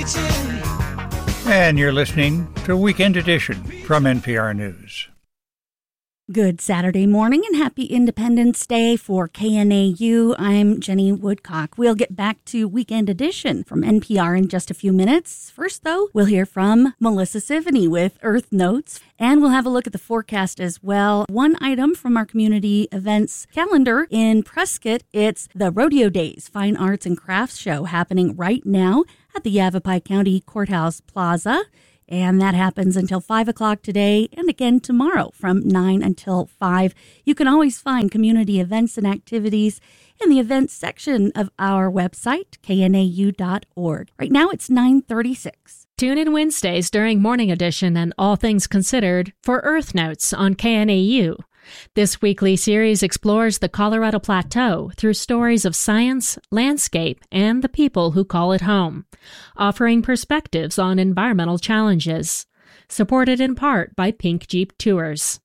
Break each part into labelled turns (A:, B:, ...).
A: And you're listening to Weekend Edition from NPR News.
B: Good Saturday morning and happy Independence Day for KNAU. I'm Jenny Woodcock. We'll get back to Weekend Edition from NPR in just a few minutes. First, though, we'll hear from Melissa Sivany with Earth Notes, and we'll have a look at the forecast as well. One item from our community events calendar in Prescott, it's the Rodeo Days Fine Arts and Crafts Show happening right now at the Yavapai County Courthouse Plaza. And that happens until 5 o'clock today and again tomorrow from 9 until 5. You can always find community events and activities in the events section of our website, knau.org. Right now it's 9:36.
C: Tune in Wednesdays during Morning Edition and All Things Considered for Earth Notes on KNAU. This weekly series explores the Colorado Plateau through stories of science, landscape, and the people who call it home, offering perspectives on environmental challenges. Supported in part by Pink Jeep Tours.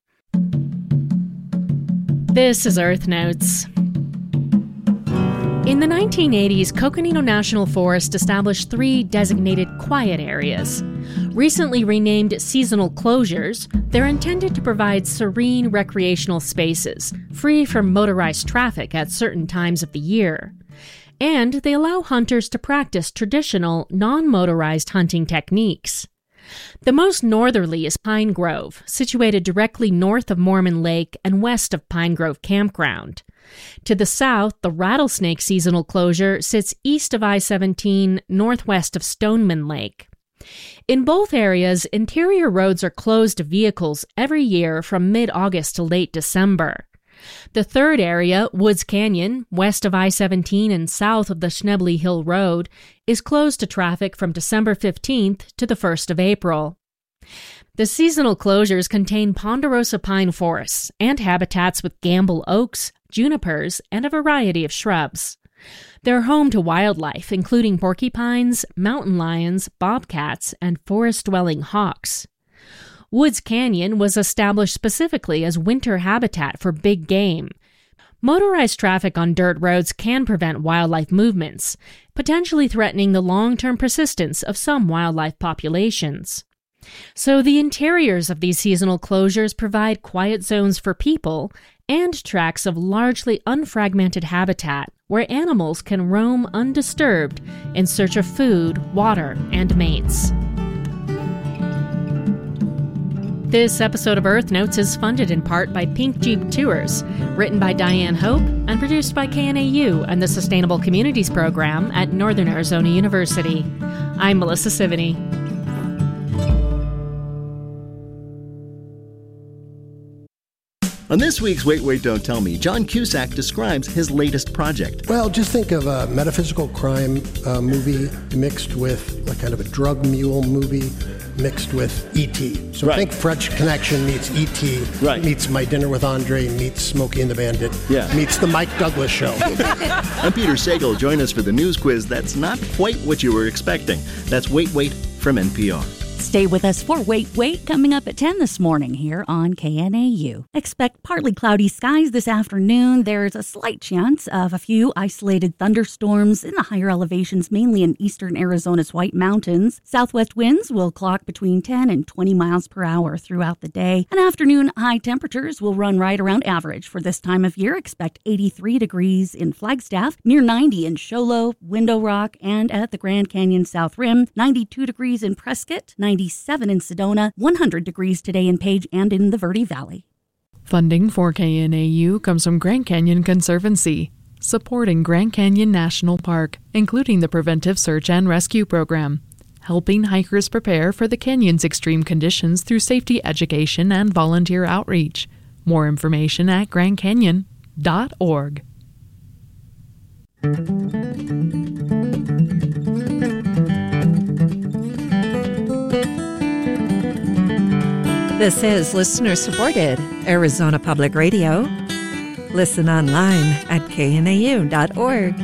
C: This is Earth Notes. In the 1980s, Coconino National Forest established 3 designated quiet areas. Recently renamed seasonal closures, they're intended to provide serene recreational spaces, free from motorized traffic at certain times of the year. And they allow hunters to practice traditional, non-motorized hunting techniques. The most northerly is Pine Grove, situated directly north of Mormon Lake and west of Pine Grove Campground. To the south, the Rattlesnake Seasonal Closure sits east of I-17, northwest of Stoneman Lake. In both areas, interior roads are closed to vehicles every year from mid-August to late December. The third area, Woods Canyon, west of I-17 and south of the Schnebly Hill Road, is closed to traffic from December 15th to the 1st of April. The seasonal closures contain ponderosa pine forests and habitats with gamble oaks, junipers, and a variety of shrubs. They're home to wildlife, including porcupines, mountain lions, bobcats, and forest-dwelling hawks. Woods Canyon was established specifically as winter habitat for big game. Motorized traffic on dirt roads can prevent wildlife movements, potentially threatening the long-term persistence of some wildlife populations. So the interiors of these seasonal closures provide quiet zones for people and tracts of largely unfragmented habitat where animals can roam undisturbed in search of food, water, and mates. This episode of Earth Notes is funded in part by Pink Jeep Tours, written by Diane Hope and produced by KNAU and the Sustainable Communities Program at Northern Arizona University. I'm Melissa Sivany.
D: On this week's Wait, Wait, Don't Tell Me, John Cusack describes his latest project.
E: Well, just think of a metaphysical crime movie mixed with a kind of a drug mule movie mixed with E.T. So
D: Right.
E: think French Connection meets E.T.,
D: Right.
E: meets My Dinner with Andre, meets Smokey and the Bandit, meets The Mike Douglas Show.
D: I'm Peter Sagal. Join us for the news quiz that's not quite what you were expecting. That's Wait, Wait from NPR.
B: Stay with us for Wait, Wait, coming up at 10 this morning here on KNAU. Expect partly cloudy skies this afternoon. There's a slight chance of a few isolated thunderstorms in the higher elevations, mainly in eastern Arizona's White Mountains. Southwest winds will clock between 10 and 20 miles per hour throughout the day. And afternoon high temperatures will run right around average for this time of year. Expect 83 degrees in Flagstaff, near 90 in Show Low, Window Rock, and at the Grand Canyon South Rim, 92 degrees in Prescott, 97 in Sedona, 100 degrees today in Page and in the Verde Valley.
F: Funding for KNAU comes from Grand Canyon Conservancy, supporting Grand Canyon National Park, including the Preventive Search and Rescue Program, helping hikers prepare for the canyon's extreme conditions through safety education and volunteer outreach. More information at grandcanyon.org.
G: This is listener-supported Arizona Public Radio. Listen online at knau.org.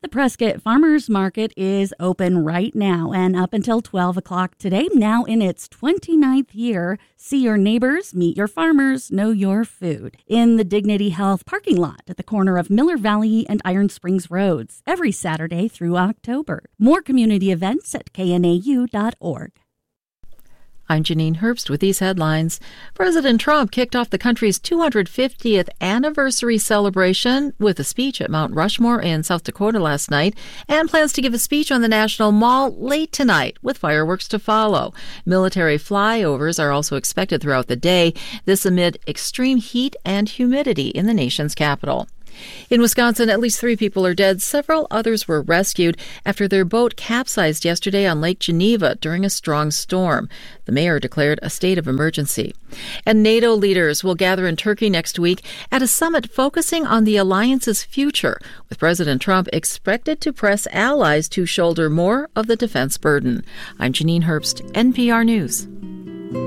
B: The Prescott Farmers Market is open right now and up until 12 o'clock today, now in its 29th year. See your neighbors, meet your farmers, know your food. In the Dignity Health parking lot at the corner of Miller Valley and Iron Springs Roads, every Saturday through October. More community events at knau.org.
H: I'm Janine Herbst with these headlines. President Trump kicked off the country's 250th anniversary celebration with a speech at Mount Rushmore in South Dakota last night and plans to give a speech on the National Mall late tonight with fireworks to follow. Military flyovers are also expected throughout the day, this amid extreme heat and humidity in the nation's capital. In Wisconsin, at least 3 people are dead. Several others were rescued after their boat capsized yesterday on Lake Geneva during a strong storm. The mayor declared a state of emergency. And NATO leaders will gather in Turkey next week at a summit focusing on the alliance's future, with President Trump expected to press allies to shoulder more of the defense burden. I'm Janine Herbst, NPR News.